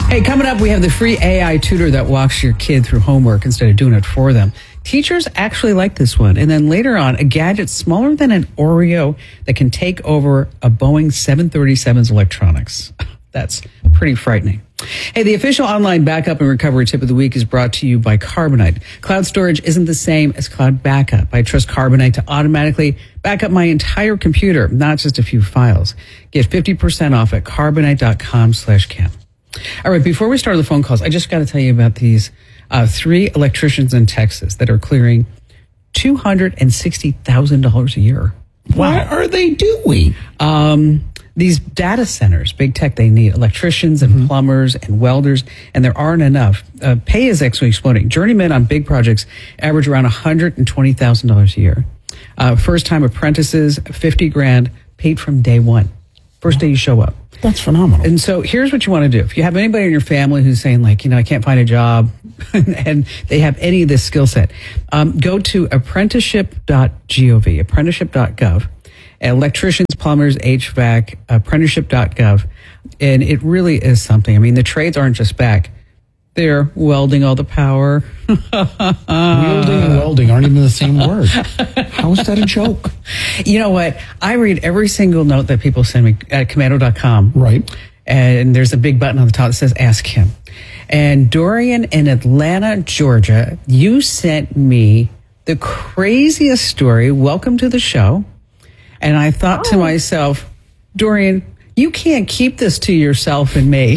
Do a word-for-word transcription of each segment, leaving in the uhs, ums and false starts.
Hey, coming up, we have the free A I tutor that walks your kid through homework instead of doing it for them. Teachers actually like this one. And then later on, a gadget smaller than an Oreo that can take over a Boeing seven thirty-seven's electronics. That's pretty frightening. Hey, the official online backup and recovery tip of the week is brought to you by Carbonite. Cloud storage isn't the same as cloud backup. I trust Carbonite to automatically back up my entire computer, not just a few files. Get fifty percent off at carbonite.com slash Kim. All right, before we start the phone calls, I just got to tell you about these uh, three electricians in Texas that are clearing two hundred sixty thousand dollars a year. What are they doing? Um, these data centers, big tech, they need electricians and mm-hmm. plumbers and welders, and there aren't enough. Uh, pay is actually exploding. Journeymen on big projects average around one hundred twenty thousand dollars a year. Uh, first-time apprentices, fifty grand, paid from day one. First day you show up. That's phenomenal. And so here's what you want to do. If you have anybody in your family who's saying, like, you know, I can't find a job, and they have any of this skill set, um, go to apprenticeship dot gov, apprenticeship dot gov, electricians, plumbers, H V A C, apprenticeship dot gov. And it really is something. I mean, the trades aren't just back. They're welding all the power. Wielding and welding aren't even the same word. How is that a joke? You know what? I read every single note that people send me at commando dot com. Right. And there's a big button on the top that says Ask Him. And Dorian in Atlanta, Georgia, you sent me the craziest story. Welcome to the show. And I thought oh. to myself, Dorian, you can't keep this to yourself and me.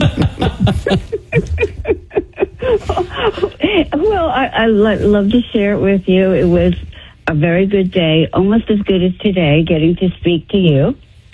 Well, I, I lo- love to share it with you. It was a very good day, almost as good as today, getting to speak to you.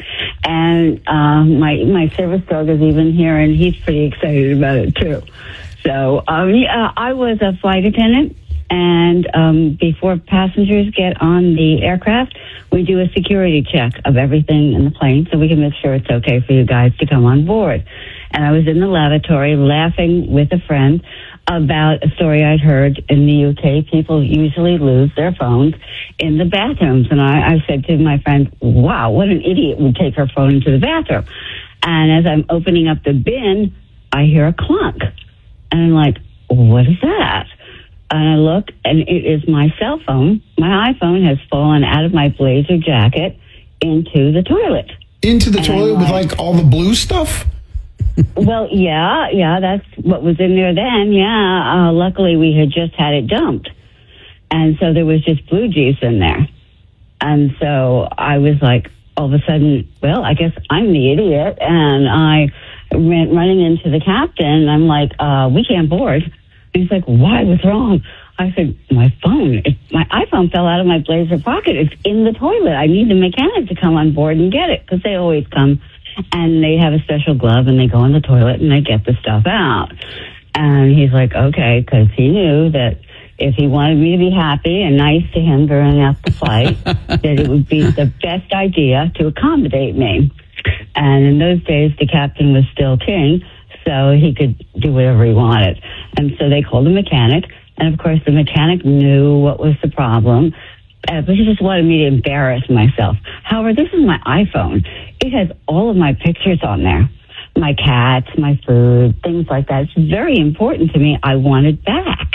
And uh, my my service dog is even here, and he's pretty excited about it, too. So um, yeah, I was a flight attendant, and um, before passengers get on the aircraft, we do a security check of everything in the plane so we can make sure it's okay for you guys to come on board. And I was in the lavatory laughing with a friend about a story I'd heard in the U K. People usually lose their phones in the bathrooms. And I, I said to my friend, wow, what an idiot would take her phone into the bathroom. And as I'm opening up the bin, I hear a clunk. And I'm like, what is that? And I look, and it is my cell phone. My iPhone has fallen out of my blazer jacket into the toilet. Into the and toilet like, with, like, all the blue stuff? Well, yeah, yeah, that's what was in there then, yeah. Uh, luckily, we had just had it dumped. And so there was just blue juice in there. And so I was like, all of a sudden, well, I guess I'm the idiot. And I went running into the captain, and I'm like, uh, we can't board. And he's like, why? What's wrong? I said, my phone, it, my iPhone fell out of my blazer pocket. It's in the toilet. I need the mechanic to come on board and get it, because they always come. And they have a special glove, and they go in the toilet, and they get the stuff out. And he's like, okay, because he knew that if he wanted me to be happy and nice to him during the flight, that it would be the best idea to accommodate me. And in those days, the captain was still king, so he could do whatever he wanted. And so they called a mechanic, and of course, the mechanic knew what was the problem. Uh, but he just wanted me to embarrass myself. However, this is my iPhone. It has all of my pictures on there. My cats, my food, things like that. It's very important to me. I want it back.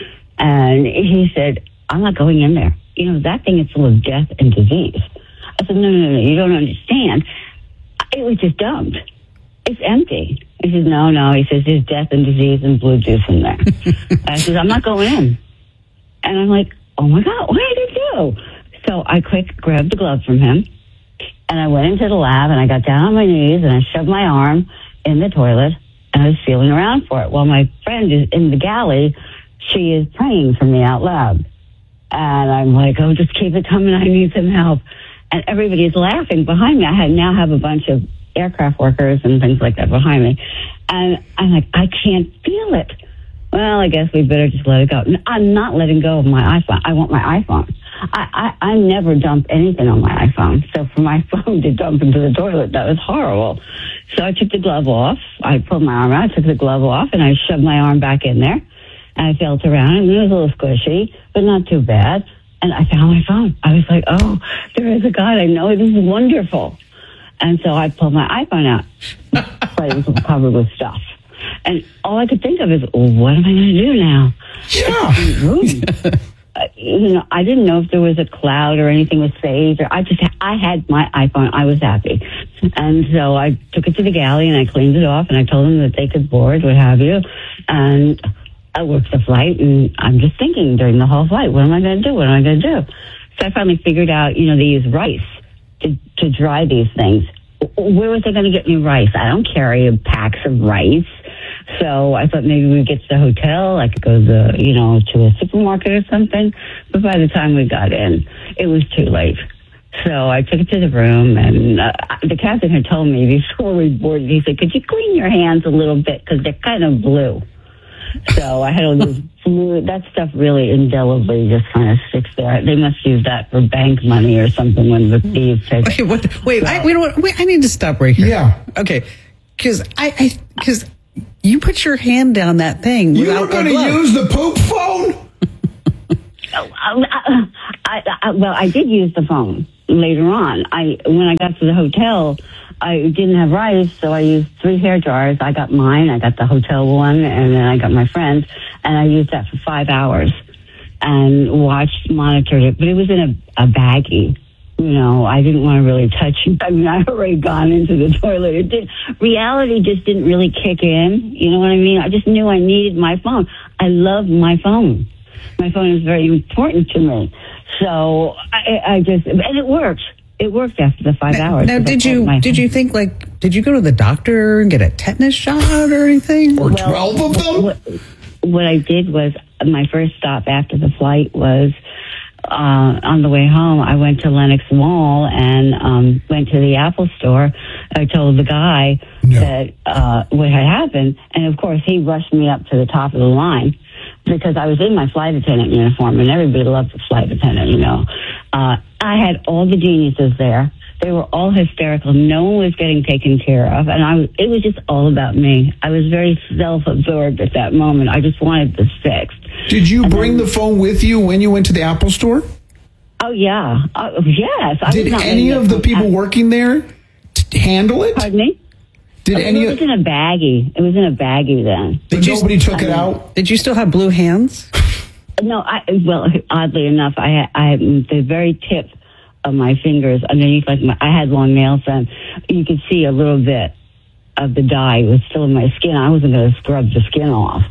And he said, I'm not going in there. You know, that thing is full of death and disease. I said, no, no, no, you don't understand. It was just dumped. It's empty. He says, no, no. He says, there's death and disease and blue juice in there. I says, I'm not going in. And I'm like, oh my God, what did he do? So I quick grabbed the glove from him, and I went into the lab, and I got down on my knees, and I shoved my arm in the toilet, and I was feeling around for it. While my friend is in the galley, she is praying for me out loud. And I'm like, oh, just keep it coming, I need some help. And everybody's laughing behind me. I had now have a bunch of aircraft workers and things like that behind me. And I'm like, I can't feel it. Well, I guess we better just let it go. I'm not letting go of my iPhone. I want my iPhone. I, I, I never dump anything on my iPhone. So for my phone to dump into the toilet, that was horrible. So I took the glove off. I pulled my arm out, took the glove off, and I shoved my arm back in there. And I felt around, and it was a little squishy, but not too bad. And I found my phone. I was like, oh, there is a God. I know this is wonderful. And so I pulled my iPhone out, but it was covered with stuff. And all I could think of is, well, what am I going to do now? Yeah. Uh, you know, I didn't know if there was a cloud or anything was saved. Or I just, I had my iPhone. I was happy, and so I took it to the galley and I cleaned it off and I told them that they could board, what have you, and I worked the flight. And I'm just thinking during the whole flight, what am I going to do? What am I going to do? So I finally figured out, you know, they use rice to to dry these things. Where was they going to get me rice? I don't carry packs of rice. So I thought maybe we'd get to the hotel. I could go to, the, you know, to a supermarket or something. But by the time we got in, it was too late. So I took it to the room, and uh, the captain had told me before we boarded, he said, could you clean your hands a little bit because they're kind of blue. So I had all this blue, that stuff really indelibly just kind of sticks there. They must use that for bank money or something when the thieves take Wait, what, wait, so, I, wait, wait, wait, I need to stop right here. Yeah. Okay. Because I, because you put your hand down that thing. You were going to use the poop phone? Oh, I, I, I, well, I did use the phone later on. I when I got to the hotel, I didn't have rice, so I used three hair dryers. I got mine, I got the hotel one, and then I got my friend's, and I used that for five hours and watched, monitored it. But it was in a, a baggie. You know, I didn't want to really touch it. I mean, I'd already gone into the toilet. It did, reality just didn't really kick in. You know what I mean? I just knew I needed my phone. I love my phone. My phone is very important to me. So I, I just, and it worked. It worked after the five hours. Now, did you did you think like did you go to the doctor and get a tetanus shot or anything? Or well, twelve of them? What, what I did was my first stop after the flight was uh, on the way home. I went to Lenox Mall and um, went to the Apple store. I told the guy no. that uh, what had happened, and of course he rushed me up to the top of the line. Because I was in my flight attendant uniform, and everybody loved the flight attendant, you know. Uh, I had all the geniuses there. They were all hysterical. No one was getting taken care of, and I was, it was just all about me. I was very self-absorbed at that moment. I just wanted this fixed. Did you and bring then, the phone with you when you went to the Apple store? Oh, yeah. Uh, yes. I Did was not any of the people Apple. working there t- handle it? Pardon me? Did okay, any? It was in a baggie. It was in a baggie then. Did you- nobody took I it mean, out? Did you still have blue hands? No, I well, oddly enough, I had, I had the very tip of my fingers underneath, like my, I had long nails then. You could see a little bit of the dye was still in my skin. I wasn't going to scrub the skin off.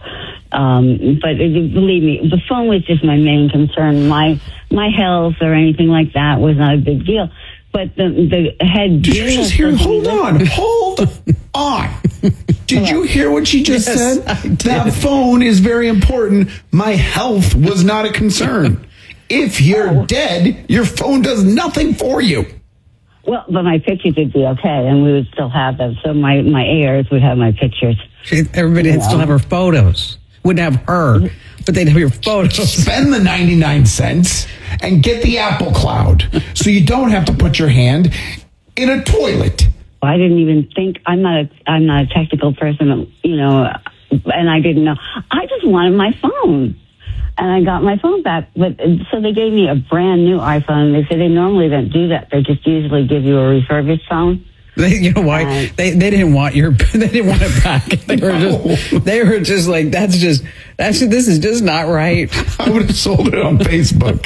Um, but it, believe me, the phone was just my main concern. My my health or anything like that was not a big deal. But the the head. Did you just hear? Hold on, hold on. Did you hear what she just Yes, said? I did. That phone is very important. My health was not a concern. If you're Oh. dead, your phone does nothing for you. Well, but my pictures would be okay, and we would still have them. So my my heirs would have my pictures. She, everybody would still have her photos. Wouldn't have her, but they'd have your photos. Spend the ninety-nine cents and get the Apple Cloud so you don't have to put your hand in a toilet. I didn't even think. I'm not a I'm not a technical person, you know, and I didn't know. I just wanted my phone. And I got my phone back. But so they gave me a brand new iPhone. They said they normally don't do that. They just usually give you a refurbished phone. They, you know why? Right. They they didn't want your they didn't want it back. They were just they were just like that's just that's this is just not right. I would have sold it on Facebook.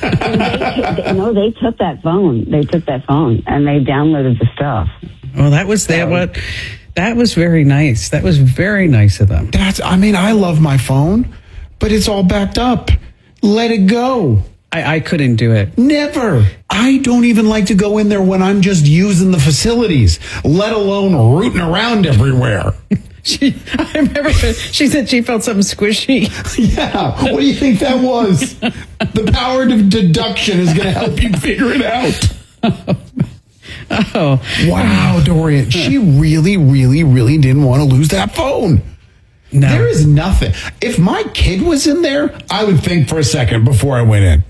And they, no, they took that phone. They took that phone and they downloaded the stuff. Well, that was that what that was very nice. That was very nice of them. That's. I mean, I love my phone, but it's all backed up. Let it go. I, I couldn't do it. Never. I don't even like to go in there when I'm just using the facilities, let alone rooting around everywhere. She, I remember she said she felt something squishy. Yeah. What do you think that was? The power of deduction is going to help you figure it out. Oh, Wow, Dorian. She really, really, really didn't want to lose that phone. no. There is nothing. If my kid was in there, I would think for a second before I went in.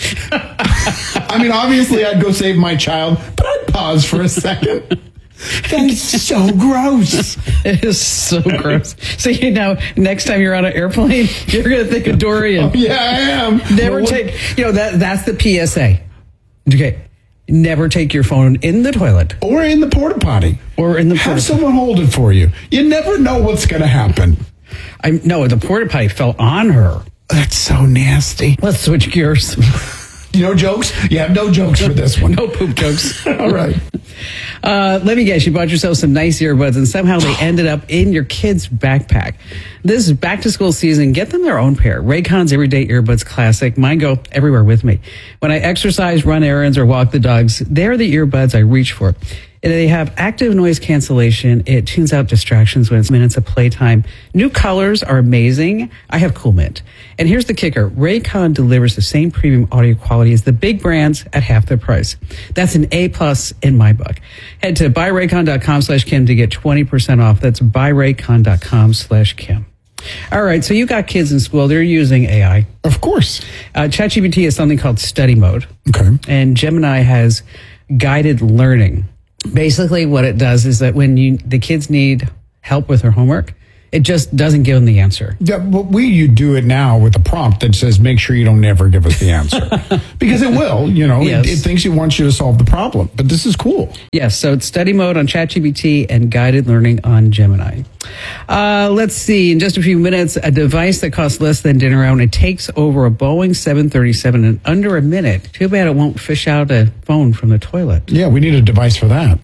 I mean, obviously, I'd go save my child, but I'd pause for a second. That's so gross. It is so gross. So you know, next time you're on an airplane, you're going to think of Dorian. Yeah, I am. Never Well, take. You know that that's the P S A. Okay, Never take your phone in the toilet. Or in the porta potty. Or in the Have porta- someone hold it for you. You never know what's going to happen. I No, the porta potty fell on her. That's so nasty. Let's switch gears. No jokes? You have no jokes for this one. No poop jokes. All right. Uh, let me guess, you bought yourself some nice earbuds and somehow they ended up in your kid's backpack. This is back to school season. Get them their own pair. Raycon's Everyday Earbuds Classic. Mine go everywhere with me. When I exercise, run errands, or walk the dogs, they're the earbuds I reach for. They have active noise cancellation. It tunes out distractions when it's minutes of playtime. New colors are amazing. I have Cool Mint. And here's the kicker. Raycon delivers the same premium audio quality as the big brands at half the price. That's an A plus in my book. Head to buyraycon.com slash Kim to get twenty percent off. That's buyraycon.com slash Kim. All right, so you got kids in school. They're using A I. Of course. Uh, ChatGPT has something called study mode. Okay. And Gemini has guided learning. Basically, what it does is that when you the kids need help with their homework, it just doesn't give them the answer. Yeah, but we you do it now with a prompt that says, make sure you don't never give us the answer. Because it will, you know, Yes. it, it thinks it wants you to solve the problem. But this is cool. Yes, so it's study mode on ChatGPT and guided learning on Gemini. Uh, let's see, in just a few minutes, a device that costs less than dinner out. It takes over a Boeing seven thirty-seven in under a minute. Too bad it won't fish out a phone from the toilet. Yeah, we need a device for that.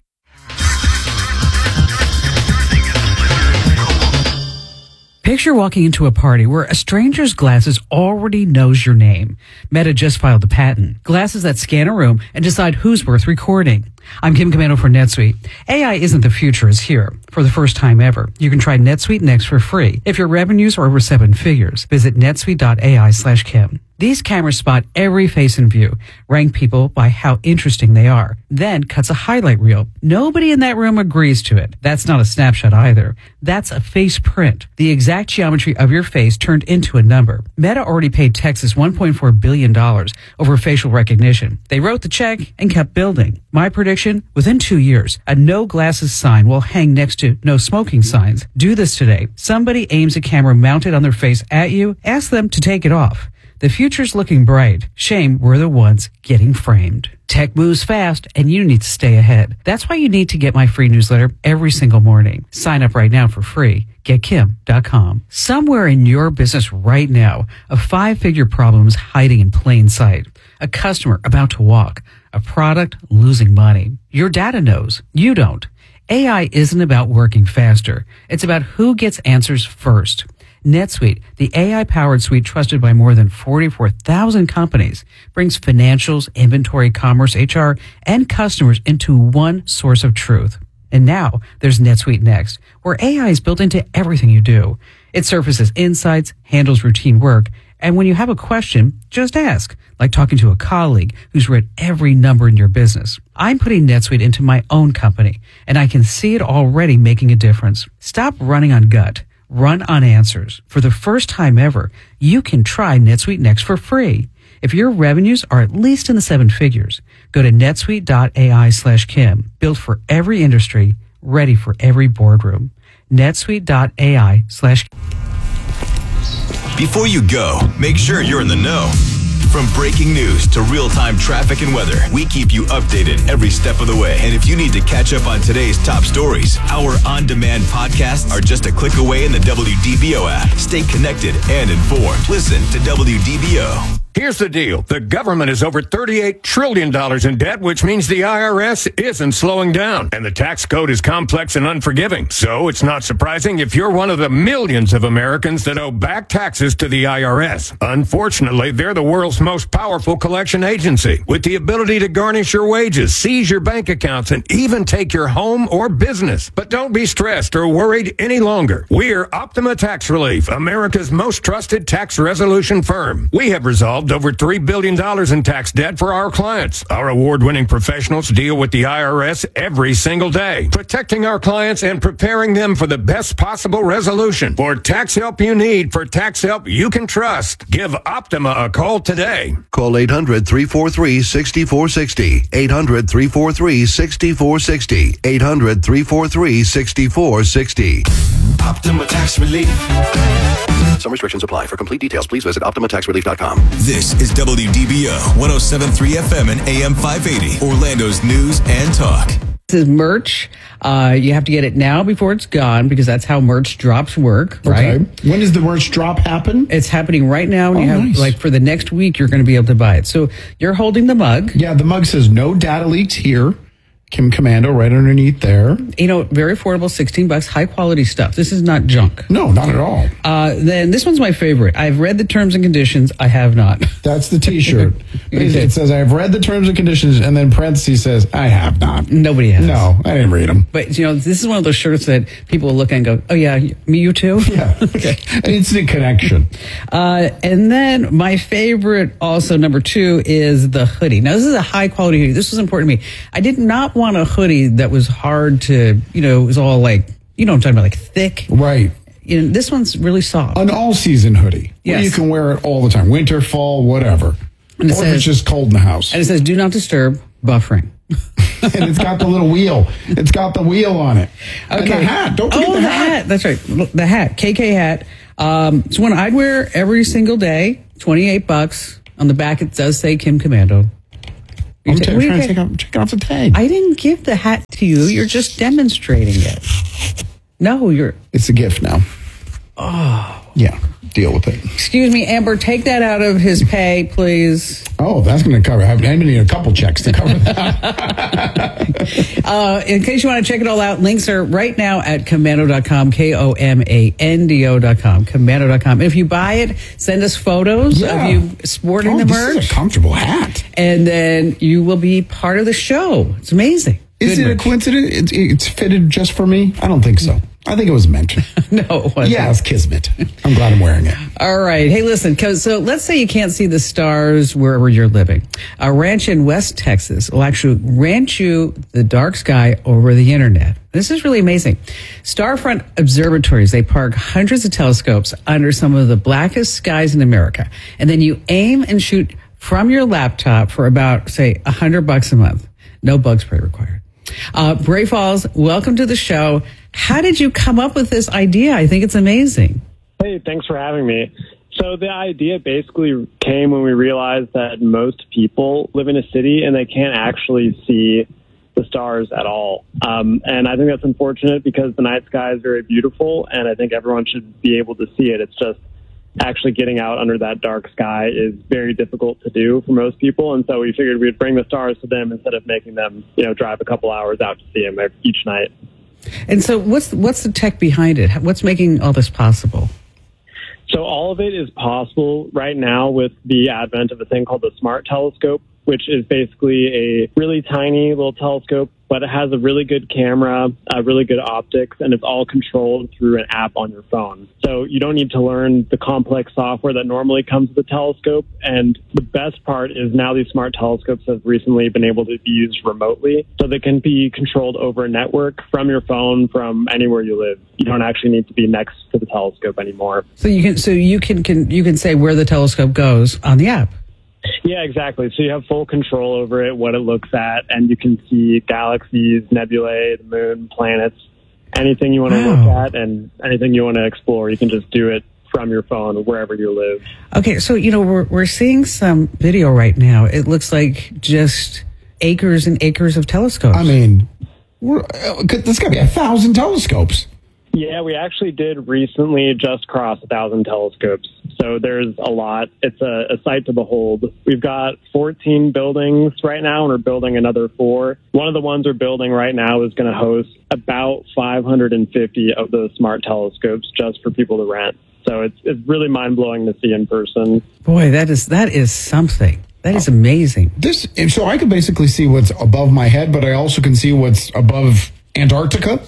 Picture walking into a party where a stranger's glasses already knows your name. Meta just filed a patent. Glasses that scan a room and decide who's worth recording. I'm Kim Commando for NetSuite. A I isn't the future, it's here. For the first time ever, you can try NetSuite Next for free. If your revenues are over seven figures, visit netsuite.ai slash Kim. These cameras spot every face in view, rank people by how interesting they are, then cuts a highlight reel. Nobody in that room agrees to it. That's not a snapshot either. That's a face print. The exact geometry of your face turned into a number. Meta already paid Texas one point four billion dollars over facial recognition. They wrote the check and kept building. My prediction, within two years, a no glasses sign will hang next to no smoking signs. Do this today. Somebody aims a camera mounted on their face at you, ask them to take it off. The future's looking bright. Shame we're the ones getting framed. Tech moves fast, and you need to stay ahead. That's why you need to get my free newsletter every single morning. Sign up right now for free. get kim dot com. Somewhere in your business right now, a five-figure problem is hiding in plain sight. A customer about to walk. A product losing money. Your data knows. You don't. A I isn't about working faster. It's about who gets answers first. NetSuite, the A I-powered suite trusted by more than forty-four thousand companies, brings financials, inventory, commerce, H R, and customers into one source of truth. And now there's NetSuite Next, where A I is built into everything you do. It surfaces insights, handles routine work, and when you have a question, just ask, like talking to a colleague who's read every number in your business. I'm putting NetSuite into my own company, and I can see it already making a difference. Stop running on gut. Run on answers. For the first time ever, you can try NetSuite Next for free. If your revenues are at least in the seven figures, go to netsuite.ai slash Kim. Built for every industry, ready for every boardroom. netsuite.ai slash Before you go, make sure you're in the know. From breaking news to real-time traffic and weather, we keep you updated every step of the way. And if you need to catch up on today's top stories, our on-demand podcasts are just a click away in the W D B O app. Stay connected and informed. Listen to W D B O. Here's the deal. The government is over thirty-eight trillion dollars in debt, which means the I R S isn't slowing down. And the tax code is complex and unforgiving. So it's not surprising if you're one of the millions of Americans that owe back taxes to the I R S. Unfortunately, they're the world's most powerful collection agency, with the ability to garnish your wages, seize your bank accounts, and even take your home or business. But don't be stressed or worried any longer. We're Optima Tax Relief, America's most trusted tax resolution firm. We have resolved over three billion dollars in tax debt for our clients. Our award-winning professionals deal with the I R S every single day, protecting our clients and preparing them for the best possible resolution. For tax help you need, for tax help you can trust, give Optima a call today. Call eight hundred, three four three, six four six zero. eight hundred, three four three, six four six zero. eight hundred, three four three, six four six zero. Optima Tax Relief. Some restrictions apply. For complete details, please visit Optima Tax Relief dot com. This is W D B O one oh seven point three F M and A M five eighty, Orlando's news and talk. This is merch. Uh, you have to get it now before it's gone because that's how merch drops work, right? Okay. When does the merch drop happen? It's happening right now. And Oh, you have, nice. like, for the next week, you're going to be able to buy it. So you're holding the mug. Yeah, the mug says no data leaks here. Kim Commando right underneath there. You know, very affordable, sixteen bucks, high quality stuff. This is not junk. No, not at all. Uh, then this one's my favorite. I've read the terms and conditions. I have not. That's the T-shirt. It says, I've read the terms and conditions, and then parentheses says, I have not. Nobody has. No, I didn't read them. But, you know, this is one of those shirts that people will look at and go, oh, yeah, me, you too? Yeah. Okay. An instant connection. Uh, and then my favorite, also number two, is the hoodie. Now, this is a high quality hoodie. This was important to me. I did not want a hoodie that was hard to, you know, it was all like, you know what I'm talking about, like thick. Right. You know, this one's really soft. An all-season hoodie. Yes. Where you can wear it all the time. Winter, fall, whatever. And it or if says- it's just cold in the house. And it says, do not disturb buffering. And it's got the little wheel. It's got the wheel on it. And the hat. Don't forget oh, the, the hat. hat. That's right. The hat. K K hat. Um, it's one I'd wear every single day. twenty-eight bucks. On the back, it does say Kim Commando. I'm ta- t- what do you trying to get? take off, check off the tag. I didn't give the hat to you. You're just demonstrating it. No, you're. It's a gift now. Oh. Yeah. Deal with it. Excuse me, Amber, take that out of his pay, please. Oh, that's going to cover. I'm going to need a couple checks to cover that. Uh, in case you want to check it all out, links are right now at commando dot com, K O M A N D O dot com, commando dot com. If you buy it, send us photos Yeah. of you sporting Oh, the this merch, is a comfortable hat. and then you will be part of the show. It's amazing. Is Good it a merch. coincidence? It's, it's fitted just for me? I don't think so. I think it was meant. No, it wasn't. Yeah, it's kismet. I'm glad I'm wearing it. All right. Hey, listen, 'cause- so let's say you can't see the stars wherever you're living. A ranch in West Texas will actually rent you the dark sky over the internet. This is really amazing. Starfront observatories, they park hundreds of telescopes under some of the blackest skies in America. And then you aim and shoot from your laptop for about, say, a hundred bucks a month. No bug spray required. Uh, Bray Falls, welcome to the show. How did you come up with this idea? I think it's amazing. Hey, thanks for having me. So the idea basically came when we realized that most people live in a city and they can't actually see the stars at all. Um, and I think that's unfortunate because the night sky is very beautiful and I think everyone should be able to see it. It's just actually getting out under that dark sky is very difficult to do for most people. And so we figured we'd bring the stars to them instead of making them, you know, drive a couple hours out to see them each night. And so what's what's the tech behind it? What's making all this possible? So all of it is possible right now with the advent of a thing called the Smart Telescope, which is basically a really tiny little telescope, but it has a really good camera, uh, really good optics, and it's all controlled through an app on your phone. So you don't need to learn the complex software that normally comes with a telescope. And the best part is now these smart telescopes have recently been able to be used remotely. So they can be controlled over a network from your phone, from anywhere you live. You don't actually need to be next to the telescope anymore. So you can so you can, can you can say where the telescope goes on the app. Yeah, exactly. So you have full control over it, what it looks at, and you can see galaxies, nebulae, the moon, planets, anything you want to Wow. look at and anything you want to explore. You can just do it from your phone wherever you live. Okay, so you know we're we're seeing some video right now. It looks like just acres and acres of telescopes. I mean, we're, uh, there's got to be a thousand telescopes. Yeah, we actually did recently just cross a thousand telescopes. So there's a lot. It's a, a sight to behold. We've got fourteen buildings right now, and we're building another four. One of the ones we're building right now is going to host about five hundred fifty of those smart telescopes just for people to rent. So it's it's really mind-blowing to see in person. Boy, that is that is something. That is amazing. This, so I can basically see what's above my head, but I also can see what's above Antarctica.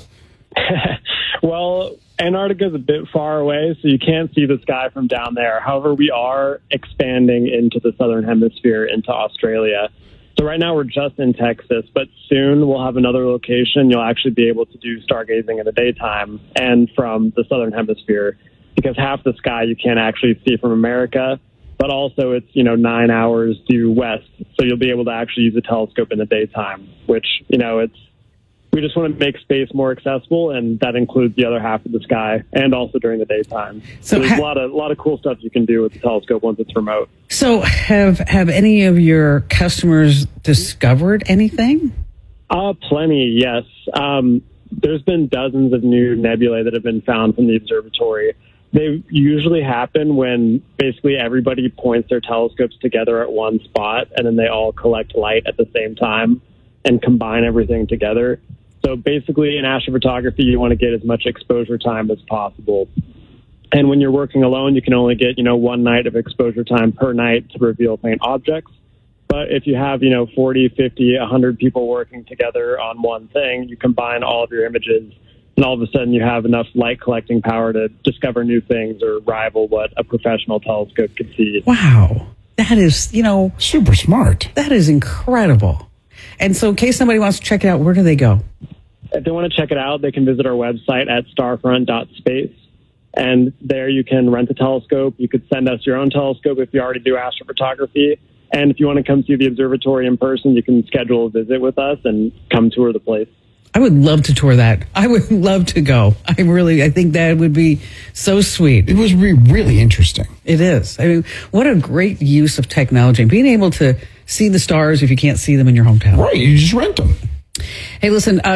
Well, Antarctica is a bit far away, so you can't see the sky from down there. However, we are expanding into the southern hemisphere, into Australia. So right now we're just in Texas, but soon we'll have another location. You'll actually be able to do stargazing in the daytime and from the southern hemisphere, because half the sky you can't actually see from America, but also it's, you know, nine hours due west. So you'll be able to actually use a telescope in the daytime, which, you know, it's we just want to make space more accessible, and that includes the other half of the sky and also during the daytime. So So, there's ha- a lot of a lot of cool stuff you can do with the telescope once it's remote. So have have any of your customers discovered anything? Uh, plenty, yes. Um, there's been dozens of new nebulae that have been found from the observatory. They usually happen when basically everybody points their telescopes together at one spot, and then they all collect light at the same time and combine everything together. So basically in astrophotography, you want to get as much exposure time as possible. And when you're working alone, you can only get, you know, one night of exposure time per night to reveal faint objects. But if you have, you know, forty, fifty, one hundred people working together on one thing, you combine all of your images, and all of a sudden you have enough light collecting power to discover new things or rival what a professional telescope could see. Wow. That is, you know, Super smart. that is incredible. And so in case somebody wants to check it out, where do they go? If they want to check it out, they can visit our website at starfront dot space. And there you can rent a telescope. You could send us your own telescope if you already do astrophotography. And if you want to come see the observatory in person, you can schedule a visit with us and come tour the place. I would love to tour that. I would love to go. I really, I think that would be so sweet. It was re- really interesting. It is. I mean, what a great use of technology. Being able to see the stars if you can't see them in your hometown. Right, you just rent them. Hey, listen, uh,